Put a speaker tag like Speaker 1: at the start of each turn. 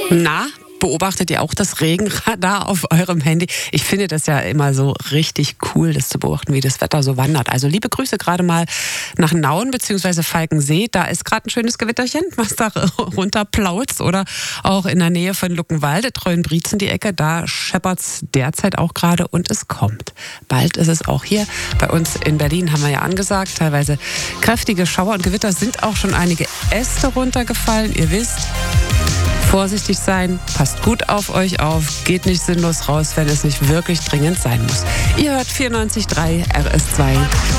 Speaker 1: Na, beobachtet ihr auch das Regenradar auf eurem Handy? Ich finde das ja immer so richtig cool, das zu beobachten, wie das Wetter so wandert. Also liebe Grüße gerade mal nach Nauen bzw. Falkensee. Da ist gerade ein schönes Gewitterchen, was da runterplautzt. Oder auch in der Nähe von Luckenwalde, Treuenbrietzen die Ecke. Da scheppert es derzeit auch gerade und es kommt. Bald ist es auch hier. Bei uns in Berlin haben wir ja angesagt, teilweise kräftige Schauer und Gewitter, sind auch schon einige Äste runtergefallen. Ihr wisst, vorsichtig sein, passt gut auf euch auf, geht nicht sinnlos raus, wenn es nicht wirklich dringend sein muss. Ihr hört 94.3 RS2.